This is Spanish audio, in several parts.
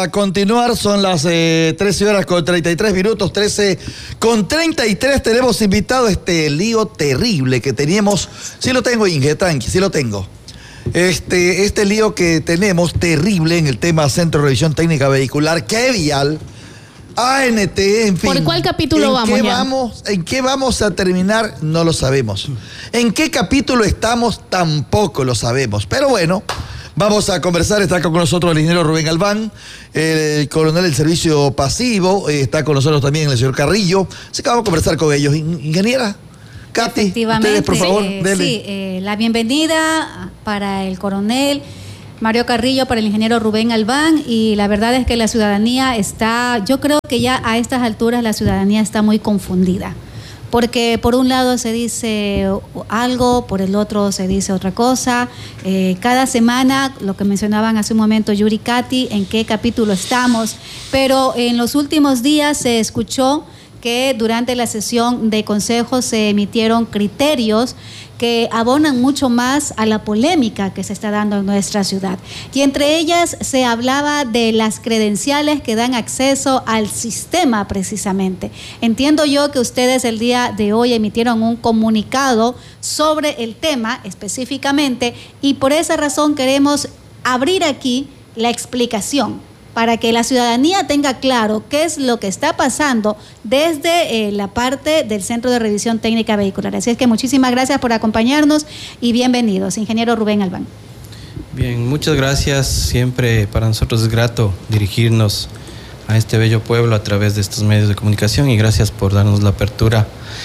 A continuar, son las 13 horas con 33 minutos, 13 con 33. Tenemos invitado este lío terrible que teníamos. Sí lo tengo, Inge, tranqui, sí lo tengo. Este lío que tenemos terrible en el tema Centro de Revisión Técnica Vehicular, que vial, ANT, en fin. ¿Por cuál capítulo vamos? ¿En qué vamos a terminar? No lo sabemos. ¿En qué capítulo estamos? Tampoco lo sabemos. Pero bueno, vamos a conversar. Está con nosotros el ingeniero Rubén Galván, el coronel del servicio pasivo. Está con nosotros también el señor Carrillo. Así que vamos a conversar con ellos. Ingeniera Katy, ustedes, por favor, denle. La bienvenida para el coronel Mario Carrillo, para el ingeniero Rubén Galván. Y la verdad es que la ciudadanía está, yo creo que ya a estas alturas la ciudadanía está muy confundida. Porque por un lado se dice algo, por el otro se dice otra cosa. Cada semana, lo que mencionaban hace un momento Yuri, Katy, en qué capítulo estamos. Pero en los últimos días se escuchó que durante la sesión de consejo se emitieron criterios que abonan mucho más a la polémica que se está dando en nuestra ciudad. Y entre ellas se hablaba de las credenciales que dan acceso al sistema precisamente. Entiendo yo que ustedes el día de hoy emitieron un comunicado sobre el tema específicamente y por esa razón queremos abrir aquí la explicación para que la ciudadanía tenga claro qué es lo que está pasando desde la parte del Centro de Revisión Técnica Vehicular. Así es que muchísimas gracias por acompañarnos y bienvenidos, ingeniero Rubén Galván. Bien, muchas gracias. Siempre para nosotros es grato dirigirnos a este bello pueblo a través de estos medios de comunicación y gracias por darnos la apertura.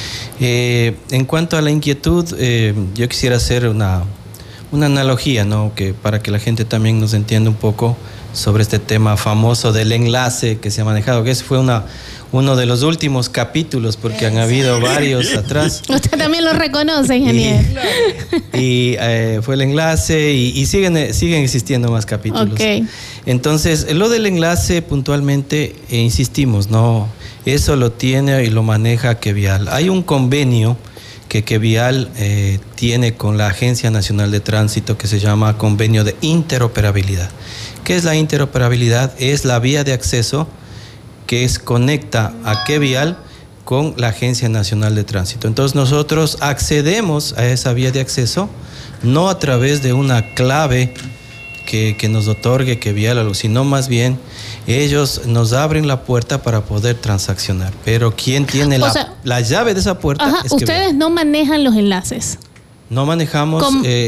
En cuanto a la inquietud, yo quisiera hacer una analogía, ¿no? Que para que la gente también nos entienda un poco sobre este tema famoso del enlace que se ha manejado, que ese fue uno de los últimos capítulos, porque han habido varios atrás. Usted también lo reconoce, ingeniero. Y fue el enlace y siguen existiendo más capítulos. Okay. Entonces, lo del enlace puntualmente, insistimos, no, eso lo tiene y lo maneja Quevial. Hay un convenio que Quevial tiene con la Agencia Nacional de Tránsito que se llama Convenio de Interoperabilidad. ¿Qué es la interoperabilidad? Es la vía de acceso que conecta a Quevial con la Agencia Nacional de Tránsito. Entonces nosotros accedemos a esa vía de acceso no a través de una clave que nos otorgue Quevial, sino más bien ellos nos abren la puerta para poder transaccionar. Pero quien tiene la llave de esa puerta es Quevial. Ustedes no manejan los enlaces. No manejamos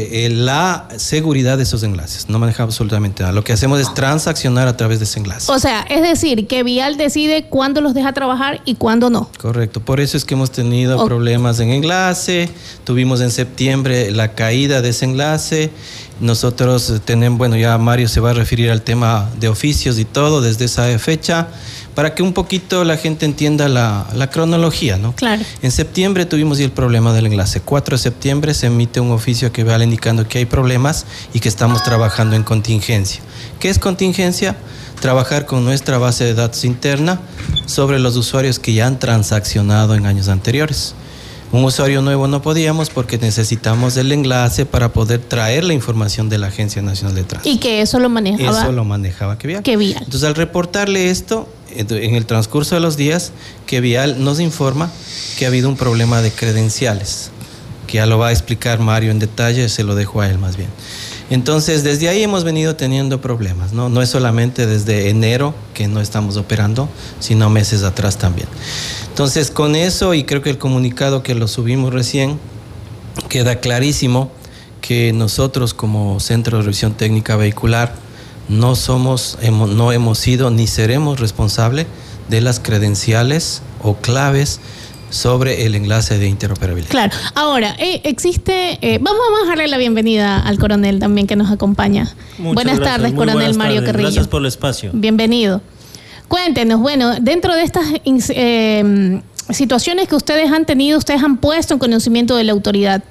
la seguridad de esos enlaces, no manejamos absolutamente nada. Lo que hacemos es transaccionar a través de ese enlace. O sea, es decir, que Vial decide cuándo los deja trabajar y cuándo no. Correcto, por eso es que hemos tenido problemas en enlace, tuvimos en septiembre la caída de ese enlace. Nosotros tenemos, bueno, ya Mario se va a referir al tema de oficios y todo desde esa fecha, para que un poquito la gente entienda la cronología, ¿no? Claro. En septiembre tuvimos el problema del enlace. 4 de septiembre se emite un oficio que va indicando que hay problemas y que estamos trabajando en contingencia. ¿Qué es contingencia? Trabajar con nuestra base de datos interna sobre los usuarios que ya han transaccionado en años anteriores. Un usuario nuevo no podíamos porque necesitamos el enlace para poder traer la información de la Agencia Nacional de Tránsito. Y que eso lo manejaba. Eso lo manejaba Quevial. Quevial. Entonces, al reportarle esto, en el transcurso de los días, Quevial nos informa que ha habido un problema de credenciales, que ya lo va a explicar Mario en detalle, se lo dejo a él más bien. Entonces, desde ahí hemos venido teniendo problemas, ¿no? No es solamente desde enero que no estamos operando, sino meses atrás también. Entonces, con eso, y creo que el comunicado que lo subimos recién, queda clarísimo que nosotros como Centro de Revisión Técnica Vehicular no hemos sido ni seremos responsables de las credenciales o claves sobre el enlace de interoperabilidad. Claro. Ahora, existe... vamos a darle la bienvenida al coronel también que nos acompaña. Buenas tardes, coronel Mario Carrillo. Gracias por el espacio. Bienvenido. Cuéntenos, bueno, dentro de estas situaciones que ustedes han tenido, ustedes han puesto en conocimiento de la autoridad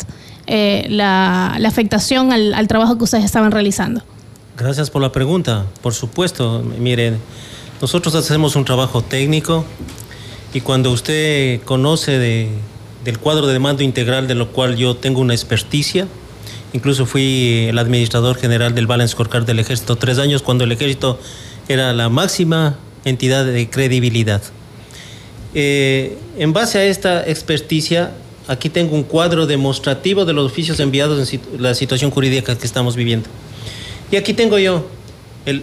la afectación al trabajo que ustedes estaban realizando. Gracias por la pregunta. Por supuesto, miren, nosotros hacemos un trabajo técnico y cuando usted conoce del cuadro de mando integral, de lo cual yo tengo una experticia, incluso fui el administrador general del Balance Scorecard del Ejército 3 años, cuando el Ejército era la máxima entidad de credibilidad. En base a esta experticia, aquí tengo un cuadro demostrativo de los oficios enviados en la situación jurídica que estamos viviendo. Y aquí tengo yo el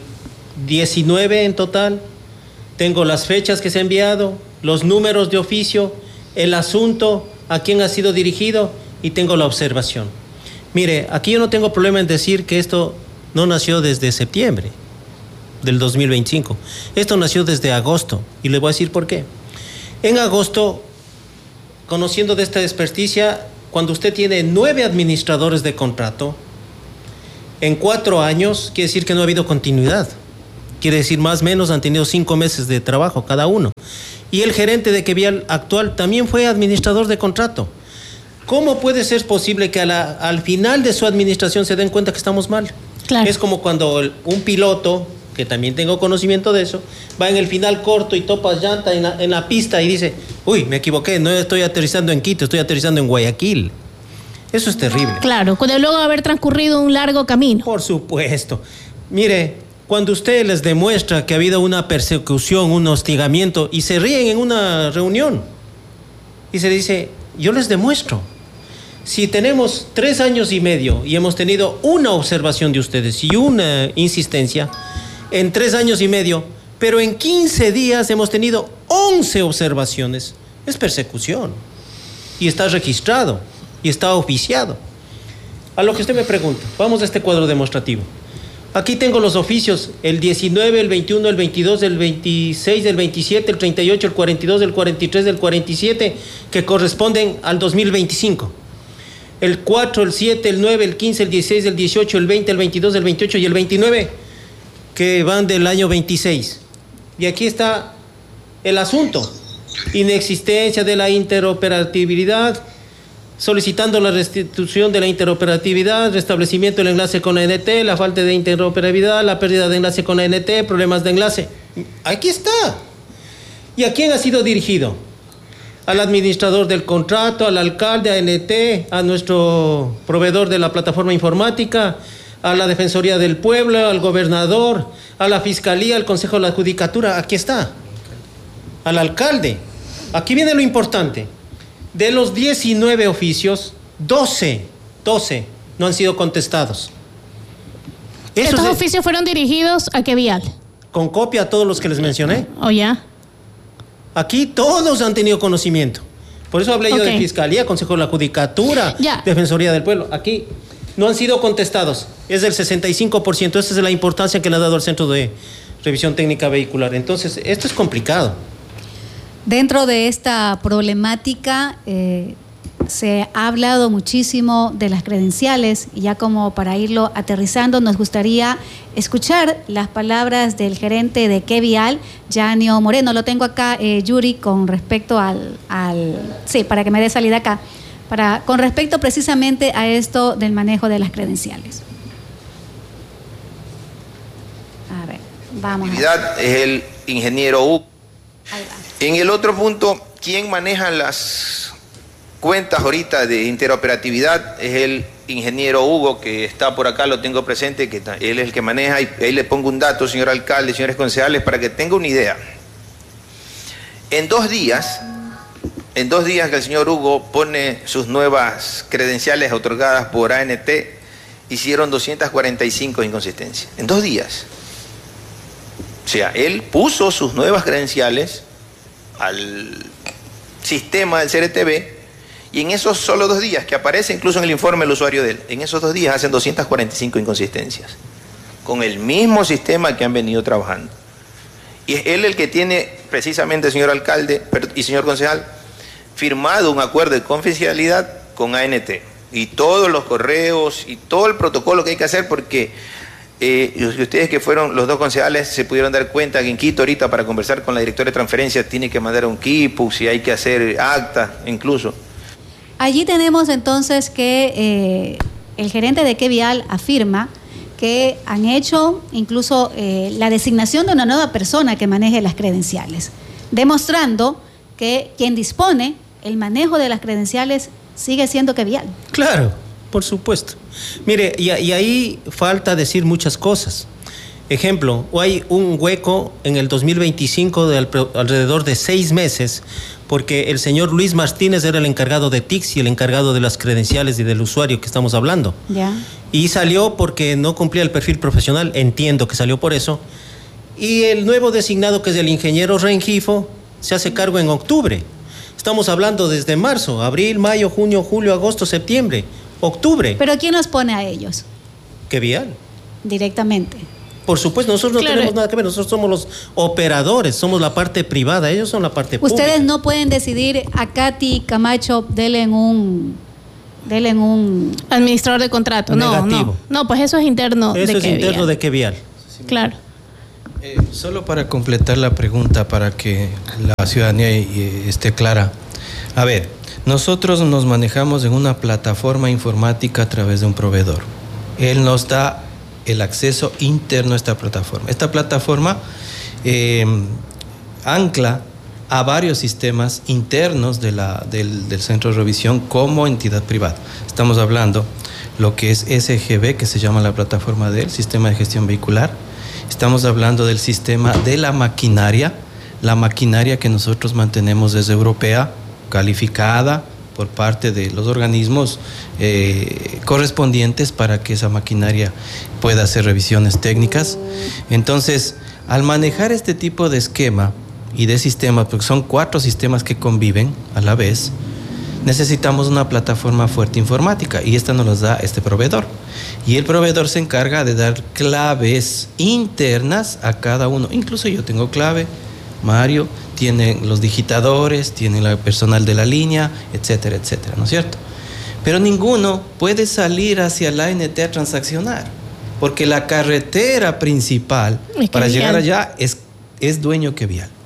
19 en total, tengo las fechas que se ha enviado, los números de oficio, el asunto, a quién ha sido dirigido y tengo la observación. Mire, aquí yo no tengo problema en decir que esto no nació desde septiembre del 2025. Esto nació desde agosto y le voy a decir por qué. En agosto, conociendo de esta experticia, cuando usted tiene 9 administradores de contrato, en 4 años, quiere decir que no ha habido continuidad. Quiere decir, más o menos, han tenido 5 meses de trabajo cada uno. Y el gerente de Quevial actual también fue administrador de contrato. ¿Cómo puede ser posible que al final de su administración se den cuenta que estamos mal? Claro. Es como cuando un piloto, que también tengo conocimiento de eso, va en el final corto y topa llanta en la pista y dice, uy, me equivoqué, no estoy aterrizando en Quito, estoy aterrizando en Guayaquil. Eso es terrible. Claro, con el luego de haber transcurrido un largo camino. Por supuesto. Mire, cuando usted les demuestra que ha habido una persecución, un hostigamiento, y se ríen en una reunión, y se dice, yo les demuestro. Si tenemos 3 años y medio y hemos tenido una observación de ustedes y una insistencia, en 3 años y medio, pero en 15 días hemos tenido 11 observaciones, es persecución. Y está registrado, y está oficiado. A lo que usted me pregunta, vamos a este cuadro demostrativo. Aquí tengo los oficios, el 19, el 21, el 22, el 26, el 27, el 38, el 42, el 43, el 47, que corresponden al 2025. El 4, el 7, el 9, el 15, el 16, el 18, el 20, el 22, el 28 y el 29, que van del año 26. Y aquí está el asunto. Inexistencia de la interoperabilidad, solicitando la restitución de la interoperabilidad, restablecimiento del enlace con ANT, la falta de interoperabilidad, la pérdida de enlace con ANT, problemas de enlace. Aquí está. ¿Y a quién ha sido dirigido? Al administrador del contrato, al alcalde, a ANT, a nuestro proveedor de la plataforma informática, a la Defensoría del Pueblo, al gobernador, a la Fiscalía, al Consejo de la Judicatura. Aquí está. Al alcalde. Aquí viene lo importante. De los 19 oficios, 12 no han sido contestados. ¿Estos oficios fueron dirigidos a Quevial? Con copia a todos los que les mencioné. ¿O ya? Aquí todos han tenido conocimiento. Por eso hablé yo de Fiscalía, Consejo de la Judicatura, Defensoría del Pueblo. Aquí no han sido contestados. Es del 65%. Esa es la importancia que le ha dado al Centro de Revisión Técnica Vehicular. Entonces, esto es complicado. Dentro de esta problemática se ha hablado muchísimo de las credenciales y ya como para irlo aterrizando nos gustaría escuchar las palabras del gerente de Quevial, Yanio Moreno. Lo tengo acá, Yuri, con respecto sí, para que me dé salida acá, con respecto precisamente a esto del manejo de las credenciales. A ver, vamos. Es el ingeniero Hugo. En el otro punto, ¿quién maneja las cuentas ahorita de interoperatividad? Es el ingeniero Hugo, que está por acá, lo tengo presente, que él es el que maneja, y ahí le pongo un dato, señor alcalde, señores concejales, para que tenga una idea. En 2 días que el señor Hugo pone sus nuevas credenciales otorgadas por ANT, hicieron 245 inconsistencias. En 2 días. O sea, él puso sus nuevas credenciales al sistema del CRTV y en esos solo 2 días, que aparece incluso en el informe del usuario de él, en esos 2 días hacen 245 inconsistencias con el mismo sistema que han venido trabajando. Y es él el que tiene precisamente, señor alcalde y señor concejal, firmado un acuerdo de confidencialidad con ANT y todos los correos y todo el protocolo que hay que hacer, porque ustedes que fueron los 2 concejales se pudieron dar cuenta que en Quito ahorita para conversar con la directora de transferencia tiene que mandar un quipu, si hay que hacer acta incluso. Allí tenemos entonces que el gerente de Quevial afirma que han hecho incluso la designación de una nueva persona que maneje las credenciales, demostrando que quien dispone el manejo de las credenciales sigue siendo Quevial. Claro, por supuesto. Mire, y ahí falta decir muchas cosas. Ejemplo, hay un hueco en el 2025 de alrededor de 6 meses, porque el señor Luis Martínez era el encargado de TICS y el encargado de las credenciales y del usuario que estamos hablando. Ya. Y salió porque no cumplía el perfil profesional, entiendo que salió por eso. Y el nuevo designado, que es el ingeniero Rengifo, se hace cargo en octubre. Estamos hablando desde marzo, abril, mayo, junio, julio, agosto, septiembre, octubre. ¿Pero quién los pone a ellos? ¿Qué vial? Directamente. Por supuesto, nosotros no Claro. tenemos nada que ver, nosotros somos los operadores, somos la parte privada, ellos son la parte pública. Ustedes no pueden decidir a Katy Camacho, denle en un Administrador de contrato. Negativo. No, pues eso es interno Eso de es interno de qué vial. Claro. Solo para completar la pregunta, para que la ciudadanía esté clara. A ver, nosotros nos manejamos en una plataforma informática a través de un proveedor. Él nos da el acceso interno a esta plataforma. Esta plataforma ancla a varios sistemas internos del centro de revisión como entidad privada. Estamos hablando lo que es SGB, que se llama la plataforma del Sistema de Gestión Vehicular. Estamos hablando del sistema de la maquinaria que nosotros mantenemos desde europea, calificada por parte de los organismos correspondientes para que esa maquinaria pueda hacer revisiones técnicas. Entonces, al manejar este tipo de esquema y de sistemas, porque son 4 sistemas que conviven a la vez, necesitamos una plataforma fuerte informática, y esta nos la da este proveedor. Y el proveedor se encarga de dar claves internas a cada uno. Incluso yo tengo clave, Mario tiene los digitadores, tiene el personal de la línea, etcétera, etcétera, ¿no es cierto? Pero ninguno puede salir hacia la ANT a transaccionar, porque la carretera principal para llegar allá es dueño que vial.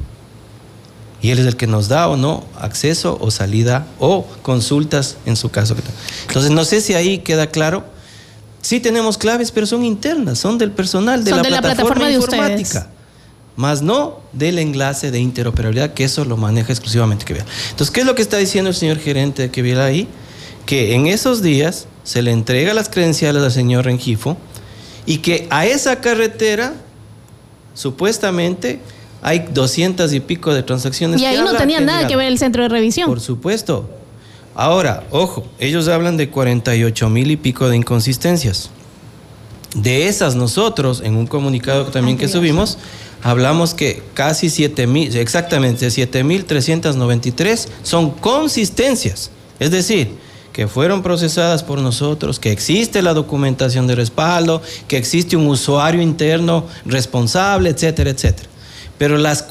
Y él es el que nos da o no acceso o salida o consultas en su caso. Entonces, no sé si ahí queda claro. Sí tenemos claves, pero son internas, son del personal de la plataforma de informática. ustedes. Más no del enlace de interoperabilidad, que eso lo maneja exclusivamente Quevial. Entonces, ¿qué es lo que está diciendo el señor gerente de Quevial ahí? Que en esos días se le entrega las credenciales al señor Rengifo y que a esa carretera, supuestamente, hay 200 y pico de transacciones. Y ahí no tenía nada que ver el centro de revisión. Por supuesto. Ahora, ojo, ellos hablan de 48,000 y pico de inconsistencias. De esas, nosotros, en un comunicado también que subimos, hablamos que casi 7,000, exactamente 7,393 son consistencias. Es decir, que fueron procesadas por nosotros, que existe la documentación de respaldo, que existe un usuario interno responsable, etcétera, etcétera. Pero las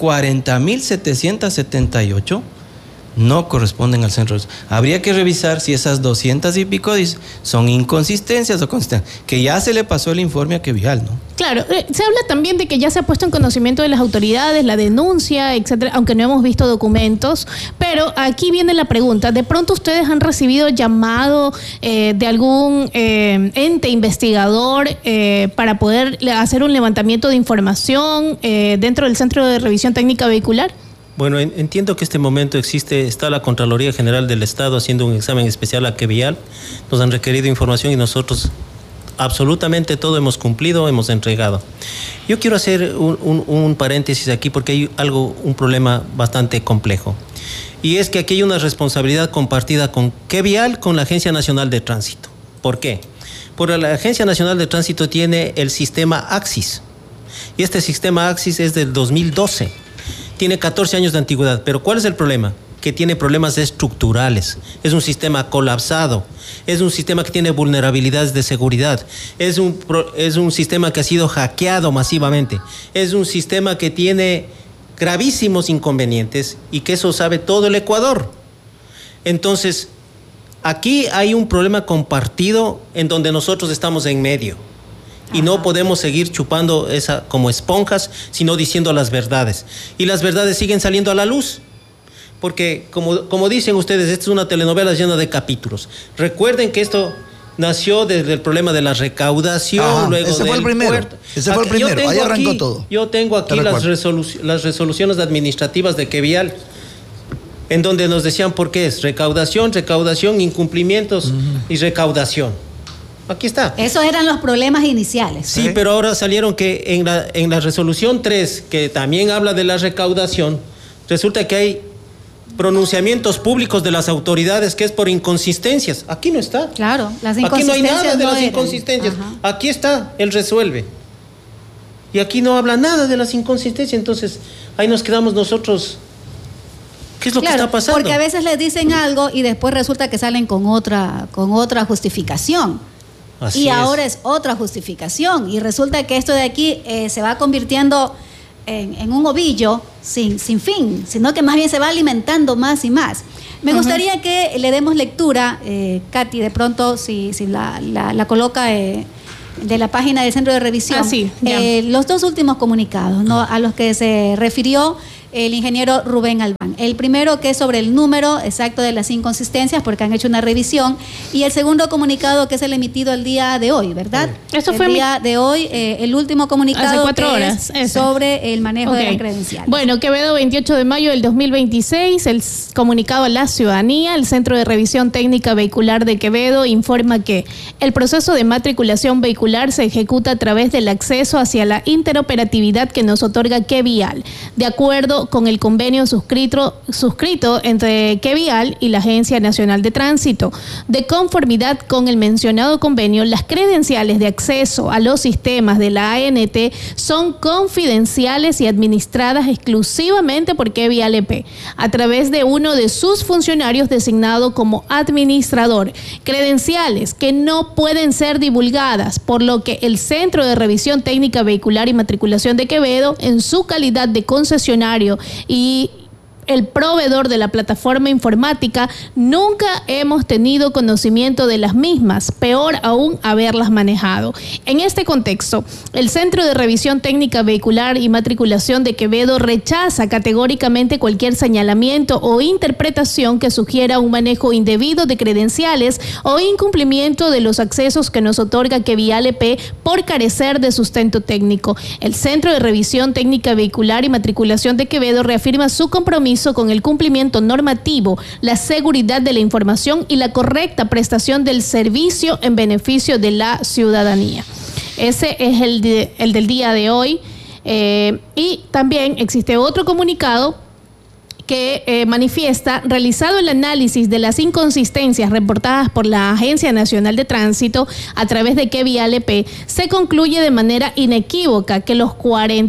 40,778 no corresponden al centro. Habría que revisar si esas 200 y pico son inconsistencias o consistencias, que ya se le pasó el informe a Quevial, ¿no? Claro, se habla también de que ya se ha puesto en conocimiento de las autoridades la denuncia, etcétera, aunque no hemos visto documentos. Pero aquí viene la pregunta: ¿de pronto ustedes han recibido llamado de algún ente investigador para poder hacer un levantamiento de información dentro del Centro de Revisión Técnica Vehicular? Bueno, entiendo que en este momento está la Contraloría General del Estado haciendo un examen especial a Quevial. Nos han requerido información y nosotros absolutamente todo hemos cumplido, hemos entregado. Yo quiero hacer un paréntesis aquí porque hay un problema bastante complejo. Y es que aquí hay una responsabilidad compartida con Quevial, con la Agencia Nacional de Tránsito. ¿Por qué? Porque la Agencia Nacional de Tránsito tiene el sistema AXIS. Y este sistema AXIS es del 2012. Tiene 14 años de antigüedad, pero ¿cuál es el problema? Que tiene problemas estructurales, es un sistema colapsado, es un sistema que tiene vulnerabilidades de seguridad, es un sistema que ha sido hackeado masivamente, es un sistema que tiene gravísimos inconvenientes y que eso sabe todo el Ecuador. Entonces, aquí hay un problema compartido en donde nosotros estamos en medio. Y no podemos seguir chupando como esponjas, sino diciendo las verdades. Y las verdades siguen saliendo a la luz. Porque, como dicen ustedes, esta es una telenovela llena de capítulos. Recuerden que esto nació desde el problema de la recaudación, luego ese fue el primero. Ese fue el primero, ahí arrancó todo. Yo tengo aquí las resoluciones administrativas de Quevial, en donde nos decían por qué es recaudación, incumplimientos y recaudación. Aquí está. Esos eran los problemas iniciales. Sí, pero ahora salieron que en la resolución 3, que también habla de la recaudación, resulta que hay pronunciamientos públicos de las autoridades que es por inconsistencias. Aquí no está. Claro, las Aquí no hay inconsistencias nada de no las eran. inconsistencias. Ajá. Aquí está el resuelve. Y aquí no habla nada de las inconsistencias. Entonces, ahí nos quedamos nosotros. ¿Qué es lo que está pasando? Porque a veces les dicen algo y después resulta que salen con otra justificación. Así y es. ahora es otra justificación. Y resulta que esto de aquí se va convirtiendo en un ovillo sin fin, sino que más bien se va alimentando más y más. Me gustaría que le demos lectura, Katy, de pronto, si la coloca de la página del Centro de Revisión. Ah, sí, ya. Los dos últimos comunicados, ¿no? A los que se refirió el ingeniero Rubén Albán. El primero, que es sobre el número exacto de las inconsistencias, porque han hecho una revisión, y el segundo comunicado, que es el emitido el día de hoy, ¿verdad? Eso fue el día de hoy, el último comunicado hace 4 que horas, es ese. sobre el manejo de Ok. las credenciales. Bueno, Quevedo, 28 de mayo del 2026, el comunicado a la ciudadanía, el Centro de Revisión Técnica Vehicular de Quevedo informa que el proceso de matriculación vehicular se ejecuta a través del acceso hacia la interoperatividad que nos otorga QVial, de acuerdo con el convenio suscrito entre QVial y la Agencia Nacional de Tránsito. De conformidad con el mencionado convenio, las credenciales de acceso a los sistemas de la ANT son confidenciales y administradas exclusivamente por QVial EP, a través de uno de sus funcionarios designado como administrador. Credenciales que no pueden ser divulgadas, por lo que el Centro de Revisión Técnica Vehicular y Matriculación de Quevedo, en su calidad de concesionario y el proveedor de la plataforma informática, nunca hemos tenido conocimiento de las mismas, peor aún haberlas manejado. En este contexto, el Centro de Revisión Técnica Vehicular y Matriculación de Quevedo rechaza categóricamente cualquier señalamiento o interpretación que sugiera un manejo indebido de credenciales o incumplimiento de los accesos que nos otorga QVial EP por carecer de sustento técnico. El Centro de Revisión Técnica Vehicular y Matriculación de Quevedo reafirma su compromiso con el cumplimiento normativo, la seguridad de la información y la correcta prestación del servicio en beneficio de la ciudadanía. Ese es el del día de hoy. Y también existe otro comunicado que manifiesta: realizado el análisis de las inconsistencias reportadas por la Agencia Nacional de Tránsito a través de QVial EP, se concluye de manera inequívoca que los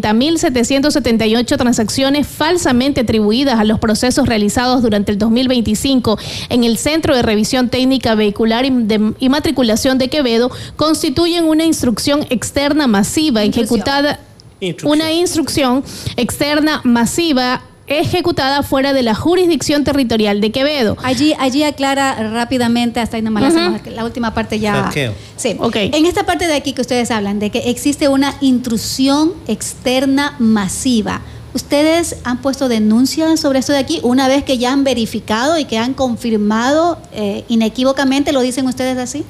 40.778 transacciones falsamente atribuidas a los procesos realizados durante el 2025 en el Centro de Revisión Técnica Vehicular y Matriculación de Quevedo constituyen una instrucción externa masiva ejecutada, una instrucción externa masiva ejecutada fuera de la jurisdicción territorial de Quevedo. Allí aclara rápidamente, hasta ahí nomás hacemos la última parte ya. Saqueo. Sí. Ok. En esta parte de aquí que ustedes hablan, de que existe una intrusión externa masiva. ¿Ustedes han puesto denuncias sobre esto de aquí una vez que ya han verificado y que han confirmado inequívocamente? ¿Lo dicen ustedes así?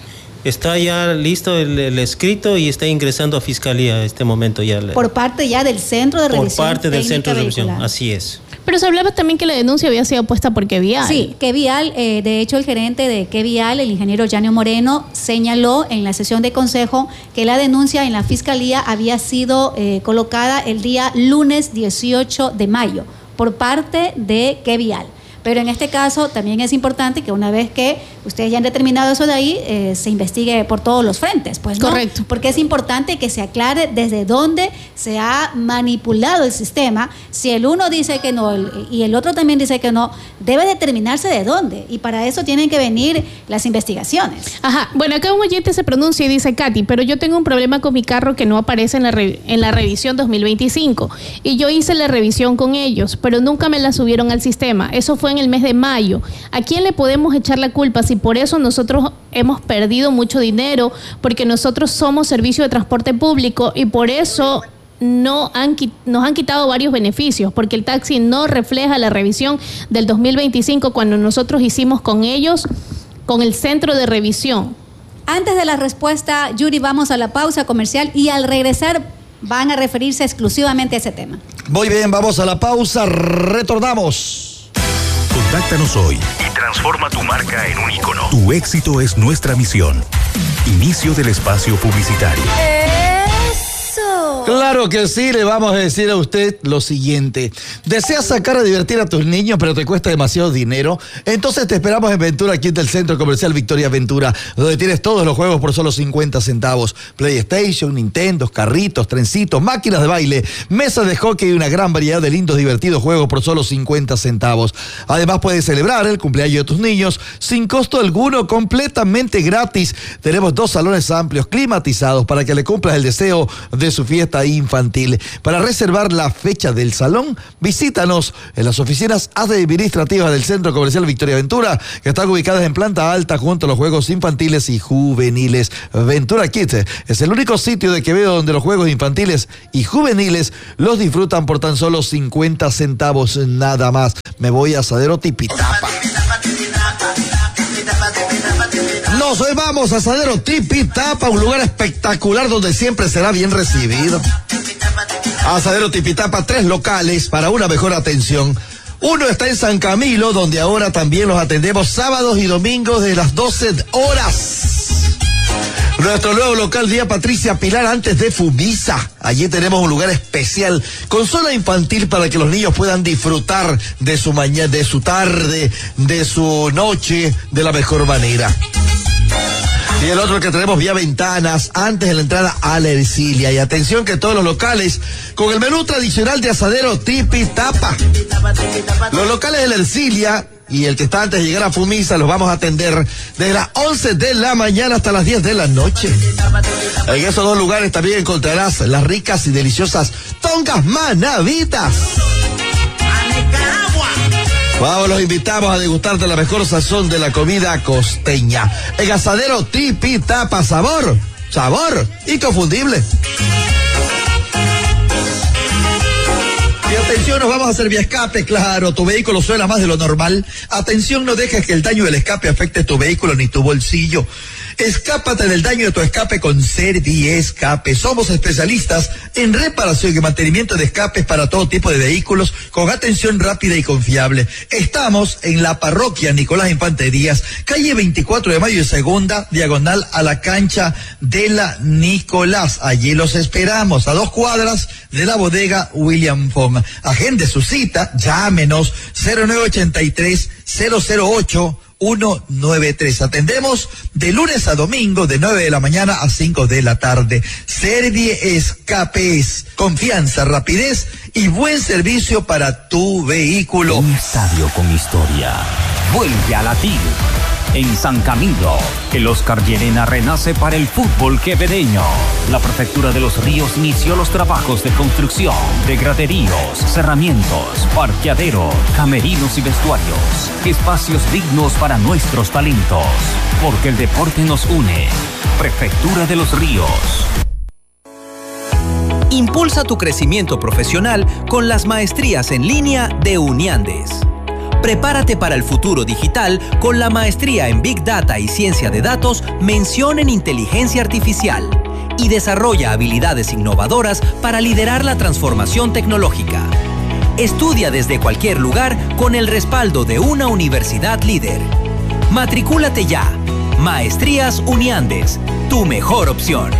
Está ya listo el escrito y está ingresando a Fiscalía en este momento ya. Por parte ya del Centro de Revisión. Por parte del Técnica Centro de Revisión, Vehicular. así es. Pero se hablaba también que la denuncia había sido puesta por QVial. Sí, QVial, de hecho el gerente de QVial, el ingeniero Yanio Moreno, señaló en la sesión de consejo que la denuncia en la Fiscalía había sido colocada el día lunes 18 de mayo por parte de QVial. Pero en este caso también es importante que una vez que ustedes ya han determinado eso de ahí, se investigue por todos los frentes, pues, ¿no? Correcto. Porque es importante que se aclare desde dónde se ha manipulado el sistema. Si el uno dice que no y el otro también dice que no, debe determinarse de dónde. Y para eso tienen que venir las investigaciones. Ajá. Bueno, acá un oyente se pronuncia y dice: Katy, pero yo tengo un problema con mi carro que no aparece en la revisión 2025. Y yo hice la revisión con ellos, pero nunca me la subieron al sistema. Eso fue en el mes de mayo. ¿A quién le podemos echar la culpa si por eso nosotros hemos perdido mucho dinero? Porque nosotros somos servicio de transporte público y por eso nos han quitado varios beneficios, porque el taxi no refleja la revisión del 2025 cuando nosotros hicimos con ellos, con el Centro de Revisión. Antes de la respuesta, Yuri, vamos a la pausa comercial y al regresar van a referirse exclusivamente a ese tema. Muy bien, vamos a la pausa, retornamos. Contáctanos hoy y transforma tu marca en un ícono. Tu éxito es nuestra misión. Inicio del espacio publicitario. Claro que sí, le vamos a decir a usted lo siguiente. ¿Deseas sacar a divertir a tus niños pero te cuesta demasiado dinero? Entonces te esperamos en Ventura, aquí en el Centro Comercial Victoria Ventura, donde tienes todos los juegos por solo 50 centavos. PlayStation, Nintendo, carritos, trencitos, máquinas de baile, mesas de hockey y una gran variedad de lindos, divertidos juegos por solo 50 centavos. Además puedes celebrar el cumpleaños de tus niños sin costo alguno, completamente gratis. Tenemos 2 salones amplios, climatizados, para que le cumplas el deseo de su fiesta infantil. Para reservar la fecha del salón, visítanos en las oficinas administrativas del Centro Comercial Victoria Ventura, que están ubicadas en planta alta junto a los juegos infantiles y juveniles. Ventura Kids es el único sitio de Quevedo donde los juegos infantiles y juveniles los disfrutan por tan solo 50 centavos nada más. Me voy a Asadero Tipitapa. Nos vamos a Asadero Tipitapa, un lugar espectacular donde siempre será bien recibido. Asadero Tipitapa, 3 locales para una mejor atención. Uno está en San Camilo, donde ahora también los atendemos sábados y domingos de las 12 horas. Nuestro nuevo local, Vía Patricia Pilar, antes de Fumisa. Allí tenemos un lugar especial con zona infantil para que los niños puedan disfrutar de su mañana, de su tarde, de su noche, de la mejor manera. Y el otro que tenemos, Vía Ventanas, antes de la entrada a la Ercilia. Y atención que todos los locales con el menú tradicional de Asadero Tipitapa. Los locales de la Ercilia y el que está antes de llegar a Fumisa los vamos a atender desde las 11 de la mañana hasta las 10 de la noche. En esos 2 lugares también encontrarás las ricas y deliciosas tongas manavitas. Vamos, los invitamos a degustar de la mejor sazón de la comida costeña. En Asadero Tipitapa, sabor inconfundible. Y atención, nos vamos a hacer vía escape, claro, tu vehículo suena más de lo normal. Atención, no dejes que el daño del escape afecte tu vehículo ni tu bolsillo. Escápate del daño de tu escape con Serviescape. Somos especialistas en reparación y mantenimiento de escapes para todo tipo de vehículos con atención rápida y confiable. Estamos en la parroquia Nicolás Infante Díaz, calle 24 de Mayo y Segunda, diagonal a la cancha de la Nicolás. Allí los esperamos, a 2 cuadras de la bodega William Fong. Agende su cita, llámenos 0983-008-193. Atendemos de lunes a domingo de 9 de la mañana a 5 de la tarde. Serviescapes, confianza, rapidez y buen servicio para tu vehículo. Un estadio con historia vuelve a latir. En San Camilo, el Oscar Llerena renace para el fútbol quevedeño. La Prefectura de Los Ríos inició los trabajos de construcción de graderíos, cerramientos, parqueadero, camerinos y vestuarios. Espacios dignos para nuestros talentos, porque el deporte nos une. Prefectura de Los Ríos. Impulsa tu crecimiento profesional con las maestrías en línea de Uniandes. Prepárate para el futuro digital con la maestría en Big Data y Ciencia de Datos, mención en Inteligencia Artificial, y desarrolla habilidades innovadoras para liderar la transformación tecnológica. Estudia desde cualquier lugar con el respaldo de una universidad líder. Matricúlate ya. Maestrías Uniandes, tu mejor opción.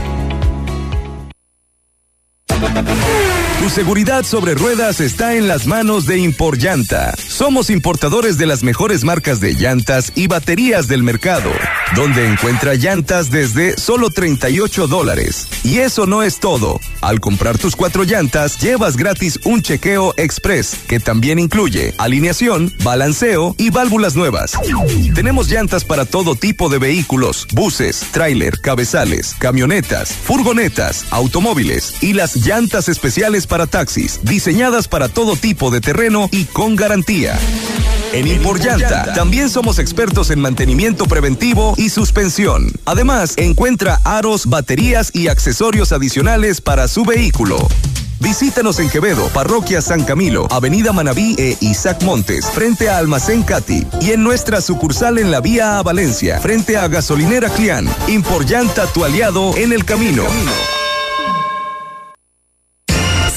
Tu seguridad sobre ruedas está en las manos de Imporllanta. Somos importadores de las mejores marcas de llantas y baterías del mercado, donde encuentra llantas desde solo $38. Y eso no es todo. Al comprar tus 4 llantas, llevas gratis un chequeo express, que también incluye alineación, balanceo y válvulas nuevas. Tenemos llantas para todo tipo de vehículos, buses, tráiler, cabezales, camionetas, furgonetas, automóviles y las llantas especiales para taxis, diseñadas para todo tipo de terreno y con garantía. En Imporllanta también somos expertos en mantenimiento preventivo y suspensión. Además, encuentra aros, baterías y accesorios adicionales para su vehículo. Visítanos en Quevedo, Parroquia San Camilo, Avenida Manabí e Isaac Montes, frente a Almacén Cati, y en nuestra sucursal en la vía a Valencia, frente a Gasolinera Clián. Imporllanta, tu aliado en el camino. Centro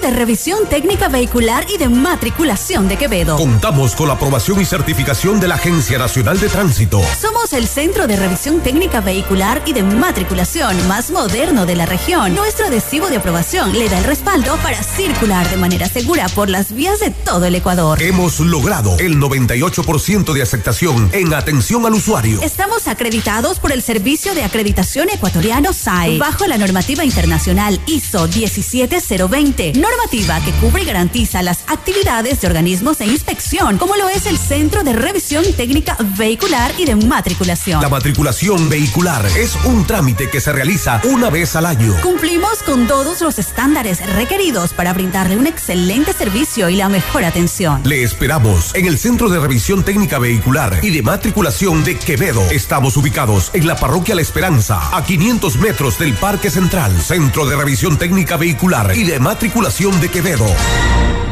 de Revisión Técnica Vehicular y de Matriculación de Quevedo. Contamos con la aprobación y certificación de la Agencia Nacional de Tránsito. Somos el Centro de Revisión Técnica Vehicular y de Matriculación más moderno de la región. Nuestro adhesivo de aprobación le da el respaldo para circular de manera segura por las vías de todo el Ecuador. Hemos logrado el 98% de aceptación en atención al usuario. Estamos acreditados por el Servicio de Acreditación Ecuatoriano SAE, bajo la normativa internacional ISO 17020, normativa que cubre y garantiza las actividades de organismos de inspección, como lo es el Centro de Revisión Técnica Vehicular y de Matriculación. La matriculación vehicular es un trámite que se realiza una vez al año. Cumplimos con todos los estándares requeridos para brindarle un excelente servicio y la mejor atención. Le esperamos en el Centro de Revisión Técnica Vehicular y de Matriculación de Quevedo. Estamos ubicados en la Parroquia La Esperanza, a 500 metros del Parque Central. Centro de Revisión Técnica Vehicular y de Matriculación de Quevedo.